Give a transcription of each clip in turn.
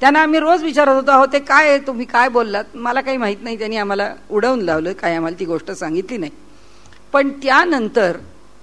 त्यांना आम्ही रोज विचारत होतो, अहो ते काय आहे, तुम्ही काय बोललात, मला काही माहीत नाही. त्यांनी आम्हाला उडवून लावलं, काय आम्हाला ती गोष्ट सांगितली नाही. पण त्यानंतर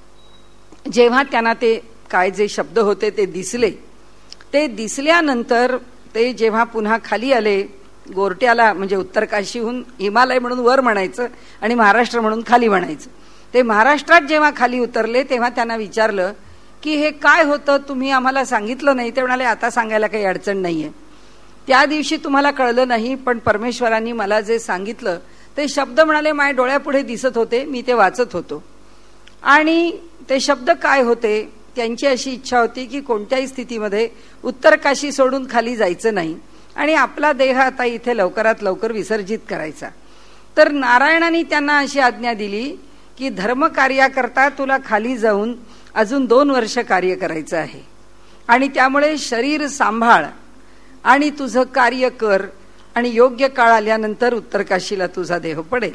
जेव्हा त्यांना ते काय जे शब्द होते ते दिसले, ते दिसल्यानंतर ते जेव्हा पुन्हा खाली आले गोरट्याला, म्हणजे उत्तर काशीहून हिमालय म्हणून वर म्हणायचं आणि महाराष्ट्र म्हणून खाली म्हणायचं, ते महाराष्ट्रात जेव्हा खाली उतरले तेव्हा त्यांना विचारलं की हे काय होतं, तुम्ही आम्हाला सांगितलं नाही. ते म्हणाले, आता सांगायला काही अडचण नाहीये, त्या दिवशी तुम्हाला कळलं नाही, पण परमेश्वरांनी मला जे सांगितलं ते शब्द म्हणाले माझ्या डोळ्यापुढे दिसत होते, मी ते वाचत होतो. आणि ते शब्द काय होते, त्यांची अशी इच्छा होती की कोणत्याही स्थितीमध्ये उत्तर काशी सोडून खाली जायचं नाही आणि आपला देह आता इथे लवकरात लवकर विसर्जित करायचा. तर नारायणाने त्यांना अशी आज्ञा दिली की धर्मकार्याकरता तुला खाली जाऊन अजून 2 वर्ष कार्य करायचं आहे आणि त्यामुळे शरीर सांभाळ आणि तुझं कार्य कर आणि योग्य काळ आल्यानंतर उत्तरकाशीला तुझा देह पडेल.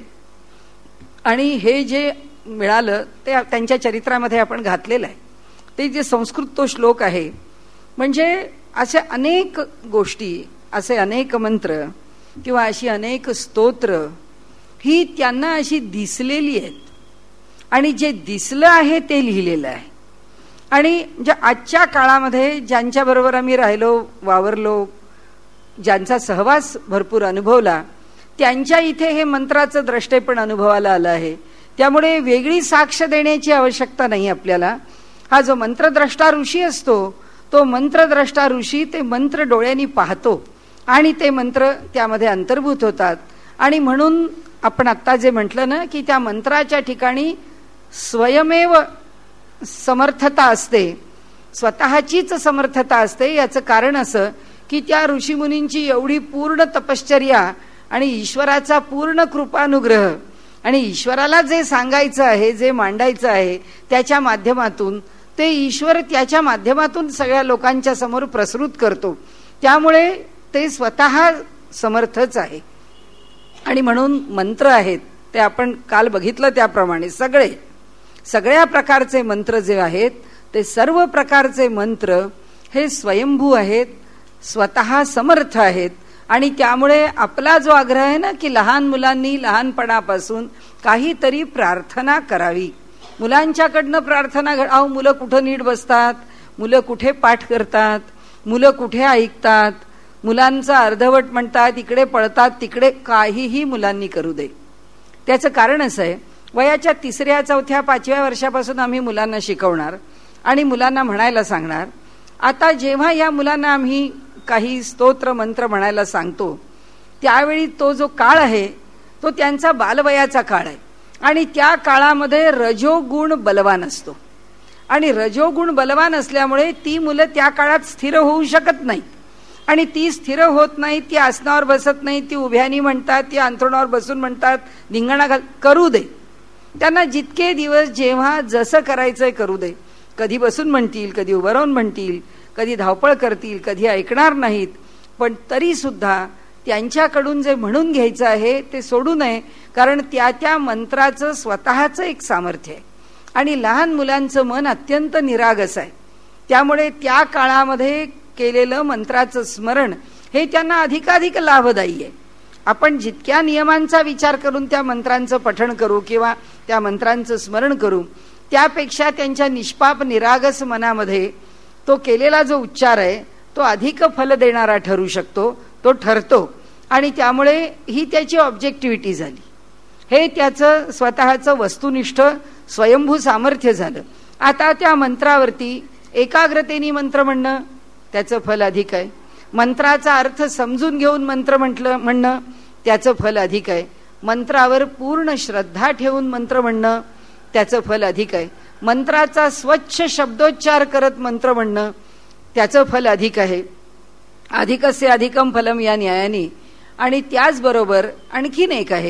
आणि हे जे मिळालं ते त्यांच्या चरित्रामध्ये आपण घातलेलं आहे. ते जे संस्कृत तो श्लोक आहे, म्हणजे असे अनेक गोष्टी, असे अनेक मंत्र किंवा अशी अनेक स्तोत्र ही त्यांना अशी दिसलेली आहेत आणि जे दिसलं आहे ते लिहिलेलं आहे. आणि जे आजच्या काळामध्ये ज्यांच्याबरोबर आम्ही राहिलो, वावरलो, ज्यांचा सहवास भरपूर अनुभवला, त्यांच्या इथे हे मंत्राचं द्रष्टेपण अनुभवाला आलं आहे. त्यामुळे वेगळी साक्ष देण्याची आवश्यकता नाही आपल्याला. हा जो मंत्रद्रष्टा ऋषी असतो, तो मंत्रद्रष्टा ऋषी ते मंत्र डोळ्यांनी पाहतो आणि ते मंत्र त्यामध्ये अंतर्भूत होतात. आणि म्हणून आपण आत्ता जे म्हटलं ना की त्या मंत्राच्या ठिकाणी स्वयमेव समर्थता असते, स्वतःचीच समर्थता असते. याचं कारण असं की त्या ऋषीमुनींची एवढी पूर्ण तपश्चर्या आणि ईश्वराचा पूर्ण कृपानुग्रह आणि ईश्वराला जे सांगायचं आहे, जे मांडायचं आहे, त्याच्या माध्यमातून ते ईश्वर त्याच्या माध्यमातून सगळ्या लोकांच्या समोर प्रसृत करतो. त्यामुळे ते स्वतः समर्थच आहे. आणि म्हणून मंत्र आहेत ते आपण काल बघितलं त्याप्रमाणे सगळ्या प्रकारचे मंत्र जे आहेत ते सर्व प्रकारचे मंत्र हे स्वयंभू आहेत, स्वतः समर्थ आहेत. आणि त्यामुळे आपला जो आग्रह आहे ना की लहान मुलांनी लहानपणापासून काहीतरी प्रार्थना करावी. मुलांच्याकडनं प्रार्थना अहो मुलं कुठं नीट बसतात, मुलं कुठे पाठ करतात, मुलं कुठे ऐकतात, मुलांचं अर्धवट म्हणतात, इकडे पळतात तिकडे, काहीही मुलांनी करू दे. त्याचं कारण असं आहे, वयाच्या 3ऱ्या 4थ्या 5व्या वर्षापासून आम्ही मुलांना शिकवणार आणि मुलांना म्हणायला सांगणार. आता जेव्हा या मुलांना आम्ही काही स्तोत्र मंत्र म्हणायला सांगतो त्यावेळी तो जो काळ आहे तो त्यांचा बालवयाचा काळ आहे आणि त्या काळामध्ये रजोगुण बलवान असतो. आणि रजोगुण बलवान असल्यामुळे ती मुलं त्या काळात स्थिर होऊ शकत नाही आणि ती स्थिर होत नाही, ती आसनावर बसत नाही, ती उभ्यानी म्हणतात, ती अंथरुणावर बसून म्हणतात, धिंगाणा करू दे. त्यांना जितके दिवस जेव्हा जसं करायचंय करू दे. कधी बसून म्हणतील, कधी उभं राहून म्हणतील, कधी धावपळ करतील, कधी ऐकणार नाहीत, पण तरी सुद्धा त्यांच्याकडून जे म्हणून घ्यायचं आहे ते सोडू नये, कारण त्या मंत्राचं स्वतःचं एक सामर्थ्य आहे. आणि लहान मुलांचं मन अत्यंत निरागस आहे, त्यामुळे त्या काळामध्ये केलेलं मंत्राचं स्मरण हे त्यांना अधिकाधिक लाभदायी आहे. आपण जितक्या नियमांचा विचार करून त्या मंत्रांचं पठण करू किंवा त्या मंत्रांचं स्मरण करू, त्यापेक्षा त्यांच्या निष्पाप निरागस मनामध्ये तो केलेला जो उच्चार आहे तो अधिक फल देणारा ठरू शकतो, तो ठरतो. आणि त्यामुळे ही त्याची ऑब्जेक्टिव्हिटी झाली, हे त्याचं स्वतःचं वस्तुनिष्ठ स्वयंभू सामर्थ्य झालं. आता त्या मंत्रावरती एकाग्रतेने मंत्र म्हणणं त्याचं फल अधिक आहे. मंत्राचा अर्थ समजून घेऊन मंत्र म्हणणं त्याचं फल अधिक आहे. मंत्रावर पूर्ण श्रद्धा ठेवून मंत्र म्हणणं त्याचं फल अधिक आहे. मंत्राचा स्वच्छ शब्दोच्चार करत मंत्र म्हणणं त्याचं फल अधिक आहे. अधिकस्य अधिकम फलम या न्यायाने. आणि त्याचबरोबर आणखीन एक आहे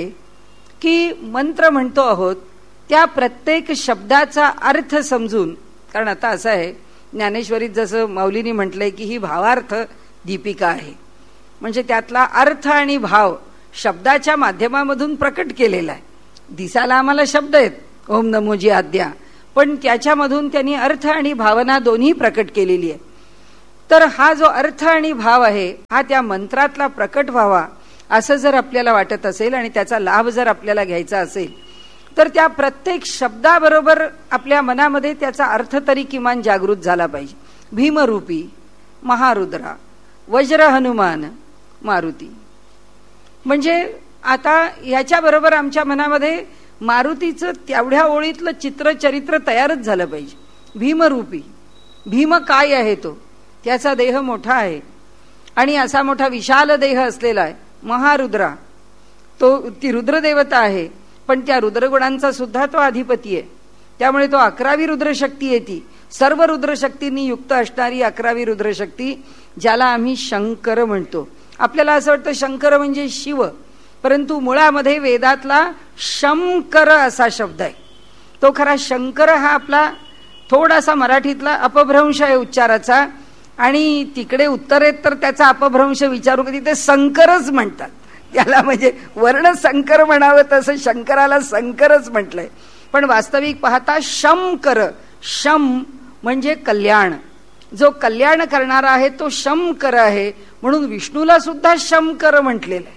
की मंत्र म्हणतो आहोत त्या प्रत्येक शब्दाचा अर्थ समजून, कारण आता असं आहे ज्ञानेश्वरीत जसं माऊलींनी म्हटलंय की ही भावार्थ दीपिका आहे, म्हणजे त्यातला अर्थ आणि भाव शब्दाच्या माध्यमामधून प्रकट केलेला आहे. दिसायला आम्हाला शब्द आहेत ओम नमोजी आद्या, पण त्याच्यामधून त्यांनी अर्थ आणि भावना दोन्ही प्रकट केलेली आहे. तर हा जो अर्थ आणि भाव आहे हा त्या मंत्रातला प्रकट व्हावा असं जर आपल्याला वाटत असेल आणि त्याचा लाभ जर आपल्याला घ्यायचा असेल तर त्या प्रत्येक शब्दाबरोबर आपल्या मनामध्ये त्याचा अर्थ तरी किमान जागृत झाला पाहिजे. भीमरूपी, महारुद्रा, वज्र हनुमान, मारुती. म्हणजे आता ह्याच्याबरोबर आमच्या मनामध्ये मारुतीचं तेवढ्या ओळीतलं चित्र चरित्र तयारच झालं पाहिजे. भीमरूपी, भीम काय आहे तो, त्याचा देह मोठा आहे आणि असा मोठा विशाल देह असलेला आहे. महारुद्रा, तो ती रुद्रदेवता आहे, पण त्या रुद्रगुणांचा सुद्धा तो अधिपती आहे. त्यामुळे तो 11वी रुद्रशक्ती आहे. ती सर्व रुद्रशक्तींनी युक्त असणारी 11वी रुद्रशक्ती, ज्याला आम्ही शंकर म्हणतो. आपल्याला असं वाटतं शंकर म्हणजे शिव, परंतु मुळामध्ये वेदातला शंकर असा शब्द आहे. तो खरा शंकर हा आपला थोडासा मराठीतला अपभ्रंश आहे उच्चाराचा, आणि तिकडे उत्तरेत तर त्याचा अपभ्रंश विचारू कधी ते संकरच म्हणतात त्याला. म्हणजे वर्ण संकर म्हणावं तसं शंकराला संकरच म्हटलंय. पण वास्तविक पाहता शंकर, शम म्हणजे कल्याण, जो कल्याण करणारा आहे तो शंकर आहे. म्हणून विष्णूला सुद्धा शंकर म्हटलेलं आहे.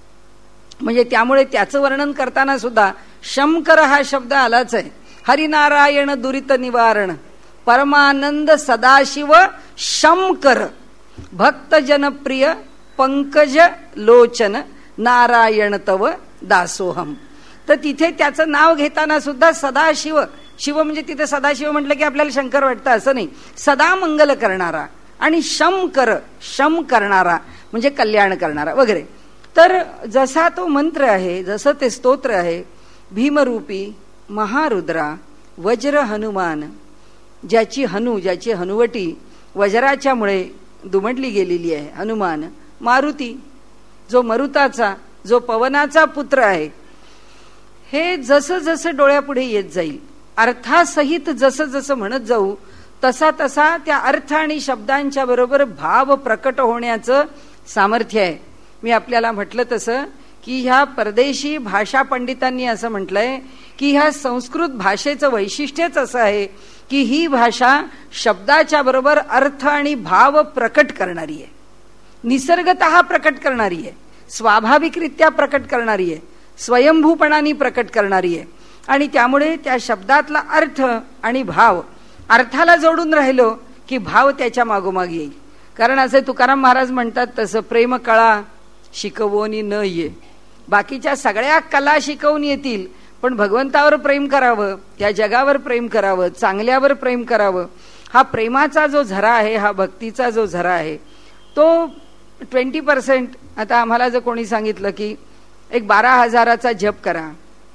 म्हणजे त्यामुळे त्याचं वर्णन करताना सुद्धा शंकर हा शब्द आलाच आहे. हरिनारायण दुरित निवारण, परमानंद सदाशिव शंकर, भक्त जनप्रिय पंकज लोचन, नारायण तव दासोहम. तर तिथे त्याचं नाव घेताना सुद्धा सदाशिव, शिव म्हणजे तिथे सदाशिव म्हटलं की आपल्याला शंकर वाटतं असं नाही. सदा मंगल करणारा आणि शंकर, शम करणारा म्हणजे कल्याण करणारा वगैरे. तर जसा तो मंत्र आहे, जसं ते स्तोत्र आहे, भीमरूपी, महारुद्रा, वज्र हनुमान, ज्याची हनुवटी वज्राच्यामुळे दुमडली गेलेली आहे, हनुमान, मारुती, जो मरुताचा, जो पवनाचा पुत्र आहे. हे जसं जसं डोळ्यापुढे येत जाईल, अर्थासहित जसं जसं म्हणत जाऊ तसा तसा त्या अर्थ आणि शब्दांच्या बरोबर भाव प्रकट होण्याचं सामर्थ्य आहे. मी आपल्याला म्हटलं तसं की ह्या परदेशी भाषा पंडितांनी असं म्हटलंय की ह्या संस्कृत भाषेचं वैशिष्ट्यच असं आहे की ही भाषा शब्दाच्या बरोबर अर्थ आणि भाव प्रकट करणारी आहे, निसर्गतः प्रकट करणारी आहे, स्वाभाविकरित्या प्रकट करणारी आहे, स्वयंभूपणाने प्रकट करणारी आहे. आणि त्यामुळे त्या शब्दातला अर्थ आणि भाव, अर्थाला जोडून राहिलो की भाव त्याच्या मागोमाग येईल. कारण असे तुकाराम महाराज म्हणतात तसं, प्रेम कळा शिकवोनी न ये. बाकीच्या सगळ्या कला शिकवून येतील, पण भगवंतावर प्रेम करावं, त्या जगावर प्रेम करावं, चांगल्यावर प्रेम करावं. हा प्रेमाचा जो झरा आहे, हा भक्तीचा जो झरा आहे, तो 20%. आता आम्हाला जर कोणी सांगितलं की एक 12,000चा जप करा,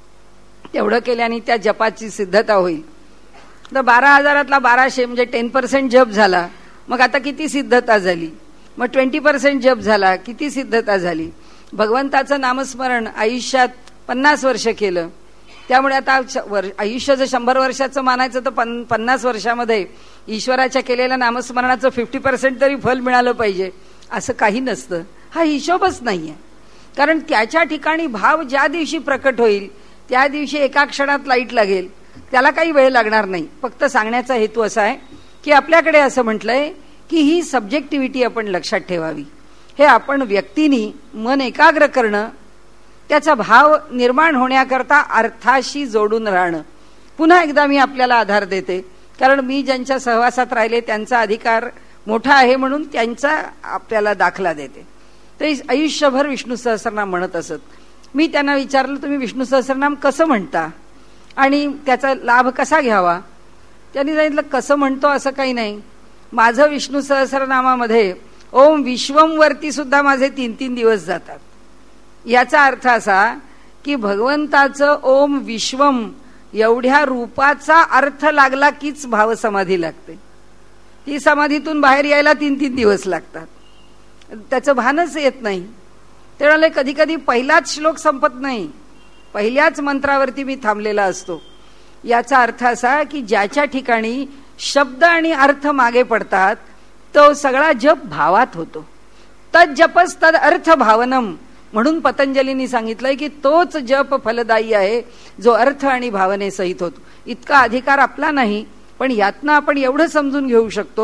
तेवढं केल्याने त्या जपाची सिद्धता होईल, तर 12,000तला 1200 म्हणजे 10% जप झाला. मग आता किती सिद्धता झाली? मग 20% जप झाला, किती सिद्धता झाली? भगवंताचं नामस्मरण आयुष्यात 50 वर्ष केलं, त्यामुळे आता आयुष्य जर 100 वर्षाचं मानायचं तर 50 वर्षामध्ये ईश्वराच्या केलेल्या नामस्मरणाचं 50% तरी फल मिळालं पाहिजे, असं काही नसतं. हा हिशोबच नाहीये. कारण त्याच्या ठिकाणी भाव ज्या दिवशी प्रकट होईल त्या दिवशी एका क्षणात लाईट लागेल, त्याला काही वेळ लागणार नाही. फक्त सांगण्याचा हेतू असा आहे की आपल्याकडे असं म्हटलंय की ही सब्जेक्टिव्हिटी आपण लक्षात ठेवावी. हे आपण व्यक्तीनी मन एकाग्र करणं, त्याचा भाव निर्माण होण्याकरता अर्थाशी जोडून राहणं. पुन्हा एकदा मी आपल्याला आधार देते, कारण मी ज्यांच्या सहवासात राहिले त्यांचा अधिकार मोठा आहे म्हणून त्यांचा आपल्याला दाखला देते. ते आयुष्यभर विष्णू सहस्रनाम म्हणत असत. मी त्यांना विचारलं, तुम्ही विष्णू सहस्रनाम कसं म्हणता आणि त्याचा लाभ कसा घ्यावा? त्यांनी सांगितलं, कसं म्हणतो असं काही नाही, माझं विष्णू सहस्रनामामध्ये ओम विश्वम वरती सुद्धा माझे 3-3 दिवस जातात. याचा अर्थ असा की भगवंताचं ओम विश्वम एवढ्या रूपाचा अर्थ लागला कीच भाव समाधी लागते. ती समाधीतून बाहेर यायला 3-3 दिवस लागतात, त्याचं भानच येत नाही. त्यामुळे कधी कधी पहिलाच श्लोक संपत नाही, पहिल्याच मंत्रावरती मी थांबलेला असतो. याचा अर्थ असा की ज्याच्या ठिकाणी शब्द आणि अर्थ मागे पडतात तो सगळा जप भावात होतो. तद जपस तद अर्थ भावनम म्हणून पतंजलींनी सांगितलंय की तोच जप फलदायी आहे जो अर्थ आणि भावने सहित होतो. इतका अधिकार आपला नाही, पण यातनं आपण एवढं समजून घेऊ शकतो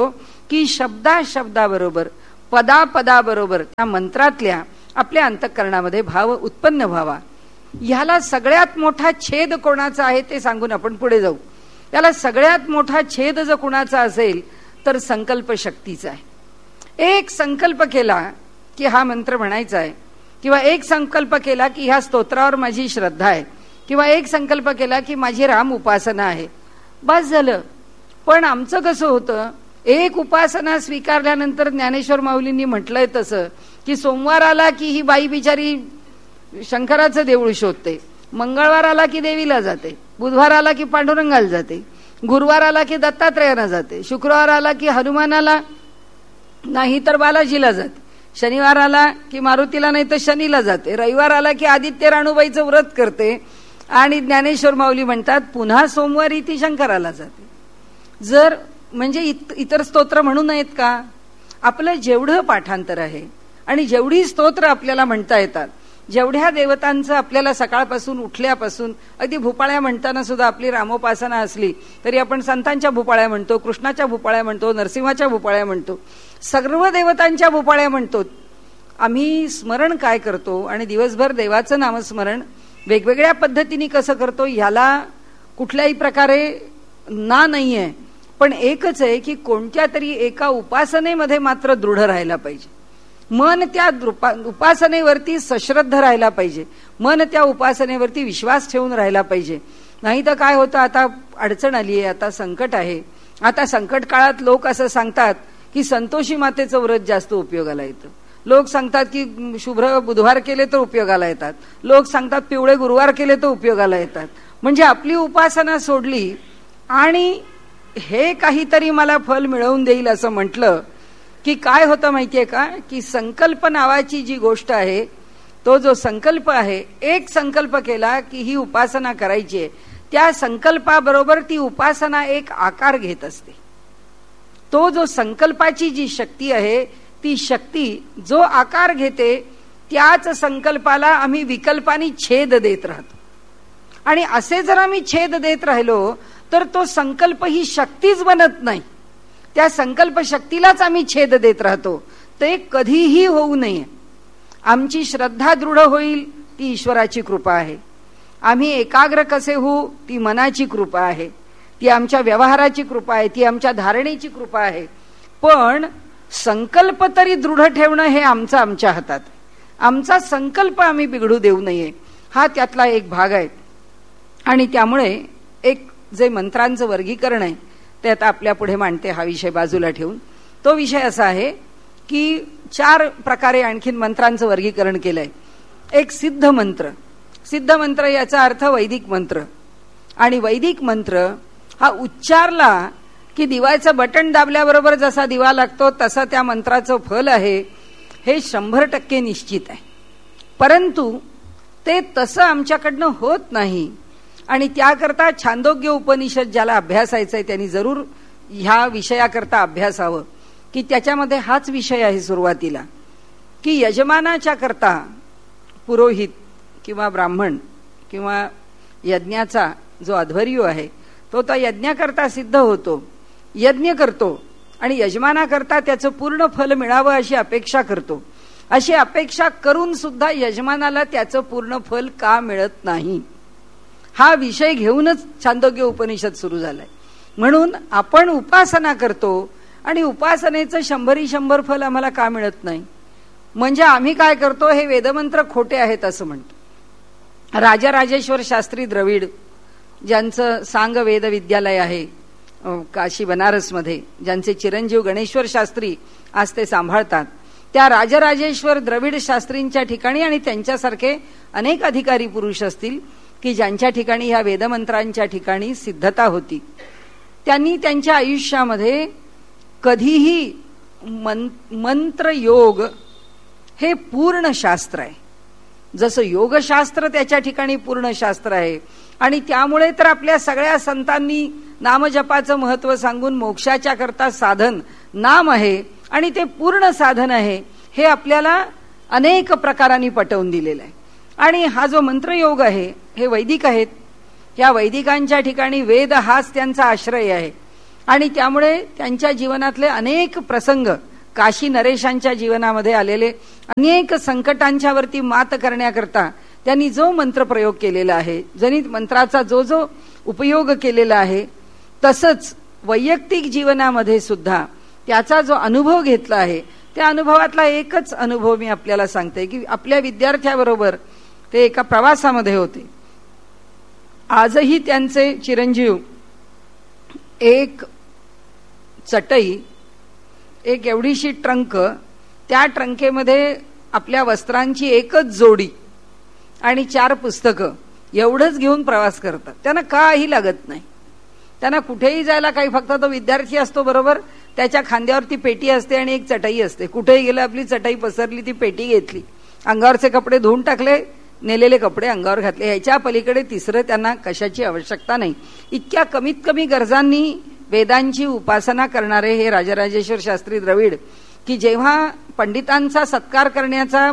की शब्दाबरोबर पदाबरोबर त्या मंत्रातल्या आपल्या अंतःकरणामध्ये भाव उत्पन्न व्हावा. ह्याला सगळ्यात मोठा छेद कोणाचा आहे ते सांगून आपण पुढे जाऊ. त्याला सगळ्यात मोठा छेद जर कुणाचा असेल तर संकल्प शक्तीचा आहे. एक संकल्प केला की हा मंत्र म्हणायचा आहे, किंवा एक संकल्प केला की ह्या स्तोत्रावर माझी श्रद्धा आहे, किंवा एक संकल्प केला की माझी राम उपासना आहे, बस झालं. पण आमचं कसं होतं, एक उपासना स्वीकारल्यानंतर ज्ञानेश्वर माऊलींनी म्हटलंय तसं की सोमवार आला की ही बाई बिचारी शंकराचं देऊळ शोधते, मंगळवार आला की देवीला जाते, बुधवार आला की पांडुरंगाला जाते, गुरुवार आला की दत्तात्रयाला जाते, शुक्रवार आला की हनुमानाला नाही तर बालाजीला जाते, शनिवार आला की मारुतीला नाही तर शनीला जाते, रविवार आला की आदित्य राणूबाईचं व्रत करते, आणि ज्ञानेश्वर माऊली म्हणतात पुन्हा सोमवारी ती शंकराला जाते. जर म्हणजे इतर स्तोत्र म्हणू नयेत का? आपलं जेवढं पाठांतर आहे आणि जेवढी स्तोत्र आपल्याला म्हणता येतात, जेवढ्या देवतांचं आपल्याला सकाळपासून उठल्यापासून, अगदी भूपाळ्या म्हणताना सुद्धा आपली रामोपासना असली तरी आपण संतांच्या भूपाळ्या म्हणतो, कृष्णाच्या भूपाळ्या म्हणतो, नरसिंहाच्या भूपाळ्या म्हणतो, सर्व देवतांच्या भूपाळ्या म्हणतो. आम्ही स्मरण काय करतो आणि दिवसभर देवाचं नामस्मरण वेगवेगळ्या पद्धतीने कसं करतो ह्याला कुठल्याही प्रकारे नाहीये. पण एकच आहे की कोणत्या तरी एका उपासनेमध्ये मात्र दृढ राहायला पाहिजे. मन त्या उपासनेवरती सश्रद्ध राहायला पाहिजे, मन त्या उपासनेवरती विश्वास ठेवून राहायला पाहिजे. नाही तर काय होतं, आता अडचण आली आहे, आता संकट आहे, आता संकट काळात लोक असं सांगतात की संतोषी मातेचं व्रत जास्त उपयोगाला येतं, लोक सांगतात की शुभ्र बुधवार केले तर उपयोगाला येतात, लोक सांगतात पिवळे गुरुवार केले तर उपयोगाला येतात. म्हणजे आपली उपासना सोडली आणि हे काहीतरी मला फल मिळवून देईल असं म्हटलं की काय होतं माहितीये का, की संकल्प नावाची जी गोष्ट आहे, तो जो संकल्प आहे, एक संकल्प केला की ही उपासना करायची आहे, त्या संकल्पाबरोबर ती उपासना एक आकार घेत असते. तो जो संकल्पाची जी शक्ती आहे, ती शक्ती जो आकार घेते त्याच संकल्पाला आम्ही विकल्पाने छेद देत राहतो. आणि असे जर आम्ही छेद देत राहिलो तर तो संकल्प ही शक्तीच बनत नाही, त्या संकल्प शक्तीलाच आम्ही छेद देत राहतो. ते कधीही होऊ नये. आमची श्रद्धा दृढ होईल ती ईश्वराची कृपा आहे, आम्ही एकाग्र कसे होऊ ती मनाची कृपा आहे, ती आमच्या व्यवहाराची कृपा आहे, ती आमच्या धारणेची कृपा आहे. पण संकल्प तरी दृढ ठेवणं हे आमच्या हातात. आमचा संकल्प आम्ही बिघडू देऊ नये, हा त्यातला एक भाग आहे. आणि त्यामुळे एक जे मंत्रांचं वर्गीकरण आहे ते आता आपल्या पुढे मांडते, हा विषय बाजूला ठेवून. तो विषय असा आहे की 4 प्रकारे आणखीन मंत्रांचं वर्गीकरण केलंय. एक सिद्ध मंत्र, सिद्ध मंत्र याचा अर्थ वैदिक मंत्र. आणि वैदिक मंत्र हा उच्चारला की दिवाचं बटन दाबल्याबरोबर जसा दिवा लागतो तसा त्या मंत्राचं फल आहे, हे 100% निश्चित आहे. परंतु ते तसं आमच्याकडनं होत नाही. आणि त्याकरता छांदोग्य उपनिषद ज्याला अभ्यासायचं आहे त्यांनी जरूर ह्या विषयाकरता अभ्यासावं, की त्याच्यामध्ये हाच विषय आहे सुरुवातीला, की यजमानाच्या करता पुरोहित किंवा ब्राह्मण किंवा यज्ञाचा जो अध्वर्यू आहे तो त्या यज्ञाकरता सिद्ध होतो, यज्ञ करतो आणि यजमानाकरता त्याचं पूर्ण फल मिळावं अशी अपेक्षा करतो. अशी अपेक्षा करून सुद्धा यजमानाला त्याचं पूर्ण फल का मिळत नाही, हा विषय घेऊनच छांदोग्य उपनिषद सुरू झालाय. म्हणून आपण उपासना करतो आणि उपासनेचं 100 फल आम्हाला का मिळत नाही, म्हणजे आम्ही काय करतो, हे वेदमंत्र खोटे आहेत असं म्हणतो. राजराजेश्वर शास्त्री द्रविड, ज्यांचं सांग वेद विद्यालय आहे काशी बनारसमध्ये, ज्यांचे चिरंजीव गणेश्वर शास्त्री आज ते सांभाळतात, त्या राजराजेश्वर द्रविड शास्त्रींच्या ठिकाणी आणि त्यांच्यासारखे अनेक अधिकारी पुरुष असतील की ज्यांच्या ठिकाणी ह्या वेदमंत्रांच्या ठिकाणी सिद्धता होती, त्यांनी त्यांच्या आयुष्यामध्ये कधीही मंत्र योग हे पूर्ण शास्त्र आहे, जसं योगशास्त्र त्याच्या ठिकाणी पूर्ण शास्त्र आहे. आणि त्यामुळे तर आपल्या सगळ्या संतांनी नामजपाचं महत्व सांगून मोक्षाच्या करता साधन नाम आहे आणि ते पूर्ण साधन आहे हे आपल्याला अनेक प्रकारांनी पटवून दिलेलं आहे. आणि हा जो मंत्रयोग आहे हे वैदिक आहेत, या वैदिकांच्या ठिकाणी वेद हाच त्यांचा आश्रय आहे. आणि त्यामुळे त्यांच्या जीवनातले अनेक प्रसंग, काशी नरेशांच्या जीवनामध्ये आलेले अनेक संकटांच्या वरती मात करण्याकरता त्यांनी जो मंत्र प्रयोग केलेला आहे, जनित मंत्राचा जो जो उपयोग केलेला आहे, तसंच वैयक्तिक जीवनामध्ये सुद्धा त्याचा जो अनुभव घेतला आहे, त्या अनुभवातला एकच अनुभव मी आपल्याला सांगते की आपल्या विद्यार्थ्याबरोबर ते एका प्रवासामध्ये होते. आजही त्यांचे चिरंजीव एक चटई, एक एवढीशी ट्रंक, त्या ट्रंकेमध्ये आपल्या वस्त्रांची एकच जोडी आणि 4 पुस्तकं एवढंच घेऊन प्रवास करतात. त्यांना काही लागत नाही. त्यांना कुठेही जायला काही, फक्त तो विद्यार्थी असतो बरोबर, त्याच्या खांद्यावरती पेटी असते आणि एक चटई असते. कुठेही गेलं आपली चटई पसरली, ती पेटी घेतली, अंगावरचे कपडे धुवून टाकले, नेलेले कपडे अंगावर घातले. ह्याच्या पलीकडे तिसरं त्यांना कशाची आवश्यकता नाही. इतक्या कमीत कमी गरजांनी वेदांची उपासना करणारे हे राजराजेश्वर शास्त्री द्रविड, की जेव्हा पंडितांचा सत्कार करण्याचा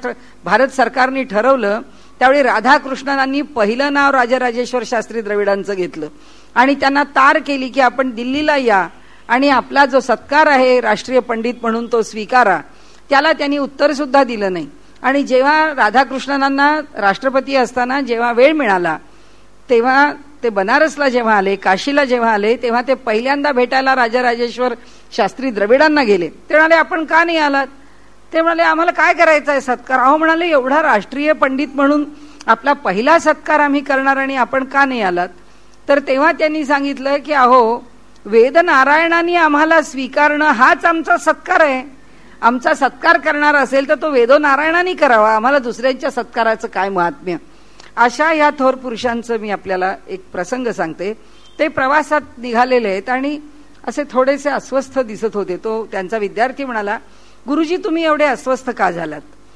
भारत सरकारने ठरवलं, त्यावेळी राधाकृष्णनांनी पहिलं नाव राजराजेश्वर शास्त्री द्रविडांचं घेतलं आणि त्यांना तार केली की आपण दिल्लीला या आणि आपला जो सत्कार आहे राष्ट्रीय पंडित म्हणून तो स्वीकारा. त्याला त्यांनी उत्तर सुद्धा दिलं नाही. आणि जेव्हा राधाकृष्णनांना राष्ट्रपती असताना जेव्हा वेळ मिळाला, तेव्हा ते बनारसला जेव्हा आले, काशीला जेव्हा आले, तेव्हा ते पहिल्यांदा भेटायला राजराजेश्वर शास्त्री द्रविडांना गेले. ते म्हणाले, आपण का नाही आलात? ते म्हणाले, आम्हाला काय करायचा आहे सत्कार? अहो म्हणाले, एवढा राष्ट्रीय पंडित म्हणून आपला पहिला सत्कार आम्ही करणार आणि आपण का नाही आलात? तर तेव्हा त्यांनी सांगितलं की अहो, वेद नारायणांनी आम्हाला स्वीकारणं हाच आमचा सत्कार आहे. आमचा सत्कार करणार असेल तर तो वेदो नारायणांनी करावा, आम्हाला दुसऱ्यांच्या सत्काराचं काय महात्म्य. अशा ह्या थोर पुरुषांचं मी आपल्याला एक प्रसंग सांगते. ते प्रवासात निघालेले आहेत आणि असे थोडेसे अस्वस्थ दिसत होते. तो त्यांचा विद्यार्थी म्हणाला, गुरुजी तुम्ही एवढे अस्वस्थ का झालात?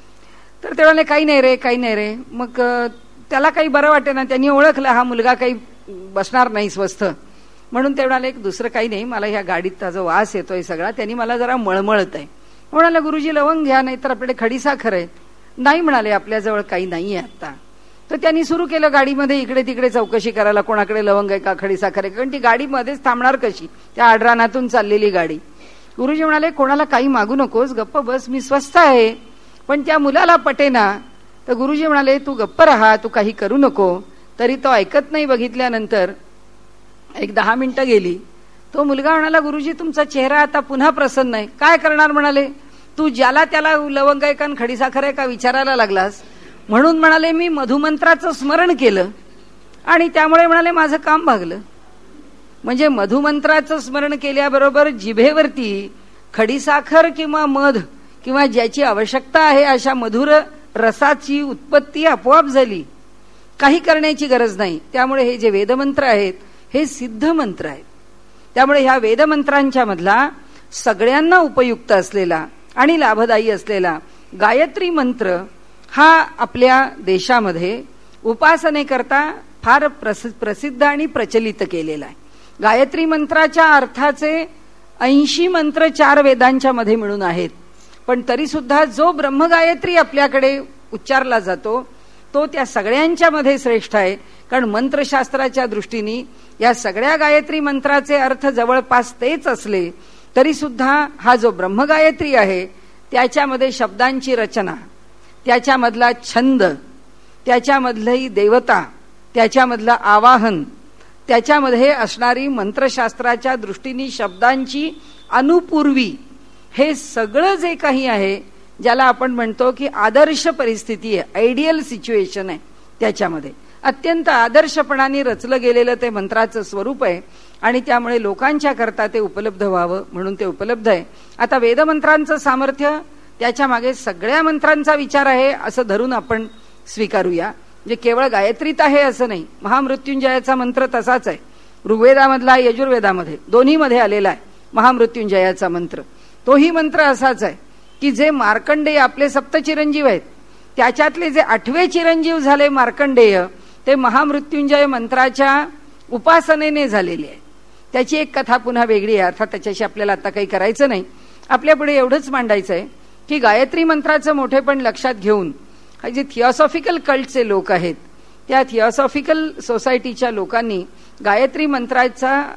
तर ते म्हणाले, काही नाही रे, काही नाही रे. मग त्याला काही बरं वाटे ना, त्यांनी ओळखलं हा मुलगा काही बसणार नाही स्वस्थ, म्हणून ते म्हणाले, दुसरं काही नाही, मला ह्या गाडीत जो वास येतोय सगळा, त्यांनी मला जरा मळमळत आहे. म्हणाला, गुरुजी लवंग घ्या, नाही तर आपल्याकडे खडीसाखर आहे. नाही म्हणाले, आपल्याजवळ काही नाहीये आता. तर त्यांनी सुरू केलं गाडीमध्ये इकडे तिकडे चौकशी करायला, कोणाकडे लवंग आहे का, खडीसाखर आहे, कारण ती गाडीमध्येच थांबणार कशी, त्या आडरानातून चाललेली गाडी. गुरुजी म्हणाले, कोणाला काही मागू नकोस, गप्प बस, मी स्वस्थ आहे. पण त्या मुलाला पटेना. तर गुरुजी म्हणाले, तू गप्प राहा, तू काही करू नको. तरी तो ऐकत नाही. बघितल्यानंतर एक 10 मिनिटं गेली. तो मुलगा म्हणाला, गुरुजी तुमचा चेहरा आता पुन्हा प्रसन्न आहे. काय करणार? म्हणाले, तू ज्याला त्याला लवंग आहे का खडीसाखर आहे का विचारायला लागलास, म्हणून म्हणाले मी मधुमंत्राचं स्मरण केलं आणि त्यामुळे म्हणाले माझं काम भागलं. म्हणजे मधुमंत्राचं स्मरण केल्याबरोबर जिभेवरती खडीसाखर किंवा मध किंवा ज्याची आवश्यकता आहे अशा मधुर रसाची उत्पत्ती आपोआप झाली. काही करण्याची गरज नाही. त्यामुळे हे जे वेदमंत्र आहेत हे सिद्ध मंत्र आहेत. त्यामुळे ह्या वेदमंत्रांच्या मधला सगळ्यांना उपयुक्त असलेला आणि लाभदायी असलेला गायत्री मंत्र हा आपल्या देशामध्ये उपासनेकरता फार प्रसिद्ध आणि प्रचलित केलेला आहे. गायत्री मंत्राच्या अर्थाचे 80 मंत्र 4 वेदांच्या मध्ये मिळून आहेत. पण तरी सुद्धा जो ब्रह्मगायत्री आपल्याकडे उच्चारला जातो तो त्या सगळ्यांच्या मध्ये श्रेष्ठ आहे. कारण मंत्रशास्त्राच्या दृष्टीने या सगळ्या गायत्री मंत्राचे अर्थ जवळपास तेच असले तरी सुद्धा हा जो ब्रह्मगायत्री आहे त्याच्यामध्ये शब्दांची रचना, त्याच्यामधला छंद, त्याच्यामधली देवता, त्याच्यामधलं आवाहन, त्याच्यामध्ये असणारी मंत्रशास्त्राच्या दृष्टीने शब्दांची अनुपूर्वी, हे सगळं जे काही आहे ज्याला आपण म्हणतो की आदर्श परिस्थिती आहे, आयडियल सिच्युएशन आहे, त्याच्यामध्ये अत्यंत आदर्शपणाने रचलं गेलेलं ते मंत्राचं स्वरूप आहे आणि त्यामुळे लोकांच्या करता ते उपलब्ध व्हावं म्हणून ते उपलब्ध आहे. आता वेदमंत्रांचं सामर्थ्य त्याच्या मागे सगळ्या मंत्रांचा विचार आहे असं धरून आपण स्वीकारूया. म्हणजे केवळ गायत्रीत आहे असं नाही. महामृत्युंजयाचा मंत्र तसाच आहे. ऋग्वेदामधला यजुर्वेदामध्ये दोन्हीमध्ये आलेला आहे महामृत्युंजयाचा मंत्र. तोही मंत्र असाच आहे की जे मार्कंडेय आपले सप्तचिरंजीव आहेत त्याच्यातले जे 8वे चिरंजीव झाले मार्कंडेय ते महामृत्युंजय मंत्राच्या उपासनेने झालेले आहे. त्याची एक कथा पुन्हा वेगळी आहे. अर्थात त्याच्याशी आपल्याला आता काही करायचं नाही. आपल्यापुढे एवढंच मांडायचं आहे की गायत्री मंत्राचं मोठेपण लक्षात घेऊन जे थिओसॉफिकल कल्टचे लोक आहेत त्या थिओसॉफिकल सोसायटीच्या लोकांनी गायत्री मंत्राचा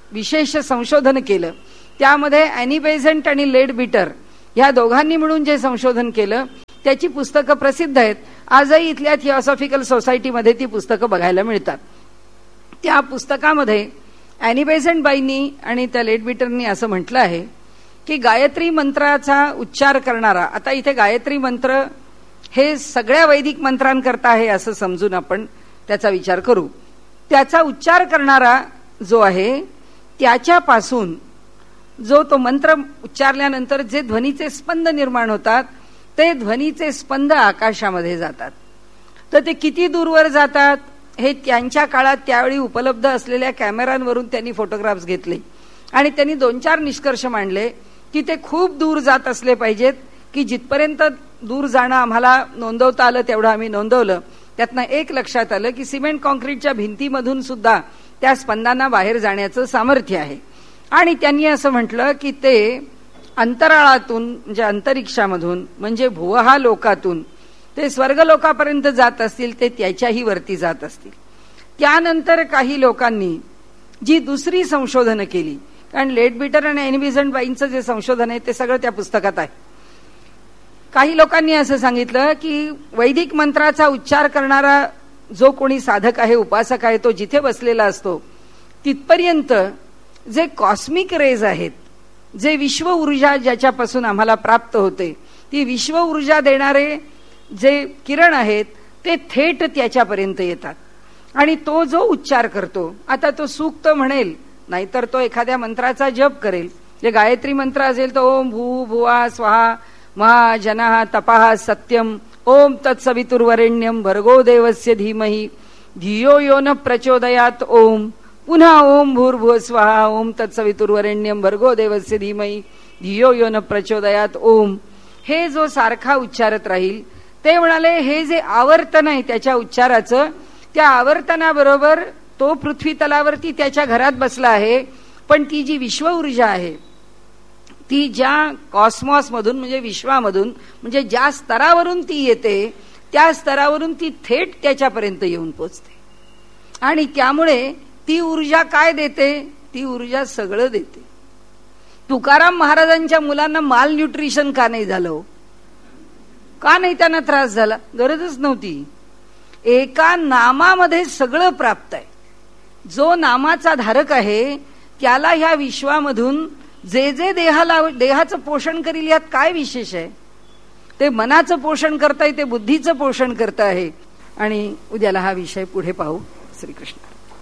विशेष संशोधन केलं. त्यामध्ये ॲनी बेझंट आणि लेड बिटर ह्या दोघांनी मिळून जे संशोधन केलं त्याची पुस्तकं प्रसिद्ध आहेत. आजही इथल्या थिओसॉफिकल सोसायटीमध्ये ती पुस्तकं बघायला मिळतात. त्या पुस्तकामध्ये ॲनी बेझंट बाईंनी आणि त्या लेड बिटरनी असं म्हटलं आहे की गायत्री मंत्राचा उच्चार करणारा, आता इथे गायत्री मंत्र हे सगळ्या वैदिक मंत्रांकरता आहे असं समजून आपण त्याचा विचार करू. त्याचा उच्चार करणारा जो आहे त्याच्यापासून जो तो मंत्र उच्चारल्यानंतर जे ध्वनीचे स्पंद निर्माण होतात ते ध्वनीचे स्पंद आकाशामध्ये जातात. तर ते किती दूरवर जातात हे त्यांच्या काळात त्यावेळी उपलब्ध असलेल्या कॅमेऱ्यांवरून त्यांनी फोटोग्राफ्स घेतले आणि त्यांनी 2-4 निष्कर्ष मांडले की ते खूप दूर जात असले पाहिजेत, की जिथपर्यंत दूर जाणं आम्हाला नोंदवता आलं तेवढं आम्ही नोंदवलं. त्यातनं एक लक्षात आलं की सिमेंट कॉन्क्रीटच्या भिंतीमधून सुद्धा त्या स्पंदांना बाहेर जाण्याचं सामर्थ्य आहे. आणि त्यांनी असं म्हटलं की ते अंतराळातून म्हणजे अंतरिक्षामधून म्हणजे भुवहा लोकातून ते स्वर्गलोकापर्यंत जात असतील ते त्याच्याही वरती जात असतील. त्यानंतर काही लोकांनी जी दुसरी संशोधनं केली, कारण लेड बिटर आणि ॲनी बेझंट बाईंचं जे संशोधन आहे ते सगळं त्या पुस्तकात आहे. काही लोकांनी असं सांगितलं की वैदिक मंत्राचा उच्चार करणारा जो कोणी साधक आहे, उपासक आहे, तो जिथे बसलेला असतो तिथपर्यंत जे कॉस्मिक रेज आहेत, जे विश्व ऊर्जा ज्याच्यापासून आम्हाला प्राप्त होते, ती विश्व ऊर्जा देणारे जे किरण आहेत ते थेट त्याच्यापर्यंत येतात. आणि तो जो उच्चार करतो, आता तो सूक्त म्हणेल नाहीतर तो एखाद्या मंत्राचा जप करेल. जे गायत्री मंत्र असेल तर ओम भू भुवा स्वाहा महा जनः तपाः सत्यम ओम तत्सवितुर्वरेण्यम भर्गो देवस्य धीमहि धियो यो न प्रचोदयात ओम पुन्हा ओम भूर्भुव स्वाहा ओम तत्सवितुर्वरेण्यम भर्गो देवस्य धीमहि धियो यो न प्रचोदयात ओम. हे जो सारखा उच्चारत राहील, ते म्हणाले हे जे आवर्तन आहे त्याच्या उच्चाराचं, त्या आवर्तनाबरोबर तो पृथ्वी तलावरती त्याच्या घरात बसला आहे, पण ती जी विश्व ऊर्जा आहे ती ज्या कॉस्मॉस मधून म्हणजे विश्वामधून म्हणजे ज्या स्तरावरून ती येते त्या स्तरावरून ती थेट त्याच्यापर्यंत येऊन पोचते. आणि त्यामुळे ती ऊर्जा काय देते? ती ऊर्जा सगळं देते. तुकाराम महाराजांच्या मुलांना माल न्यूट्रिशन का नाही झालं? का नाही त्यांना त्रास झाला? गरजच नव्हती. एका नामामध्ये सगळं प्राप्त आहे. जो नामाचा धारक आहे त्याला ह्या विश्वामधून जे जे देहाचं पोषण करील यात काय विशेष आहे? ते मनाचं पोषण करताय, ते बुद्धीचं पोषण करत आहे. आणि उद्याला हा विषय पुढे पाहू. श्रीकृष्ण.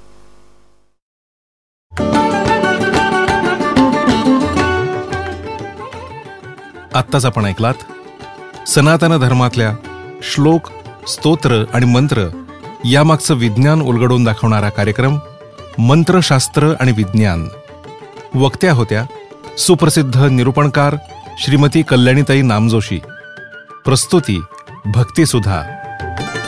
आत्ताच आपण ऐकलात सनातन धर्मातल्या श्लोक, स्तोत्र आणि मंत्र यामागचं विज्ञान उलगडून दाखवणारा कार्यक्रम मंत्रशास्त्र आणि विज्ञान. वक्त्या होत्या सुप्रसिद्ध निरूपणकार श्रीमती कल्याणीताई नामजोशी. प्रस्तुती भक्तिसुधा.